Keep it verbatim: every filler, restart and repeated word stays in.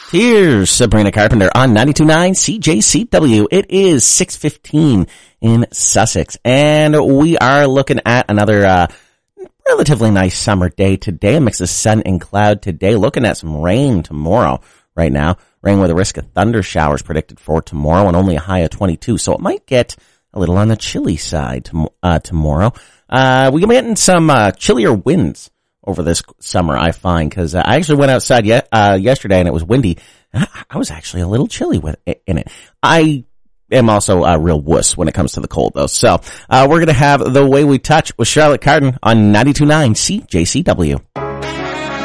Here's Sabrina Carpenter on ninety-two point nine C J C W. It is six fifteen in Sussex, and we are looking at another uh, relatively nice summer day today. A mix of sun and cloud today. Looking at some rain tomorrow right now. Rain with a risk of thunder showers predicted for tomorrow and only a high of twenty-two. So it might get a little on the chilly side to, uh, tomorrow. Uh, we're getting some uh, chillier winds over this summer, I find, because uh, I actually went outside ye- uh, yesterday and it was windy. And I-, I was actually a little chilly with it, in it. I am also a real wuss when it comes to the cold, though. So uh, we're going to have The Way We Touch with Charlotte Cardin on ninety-two point nine C J C W.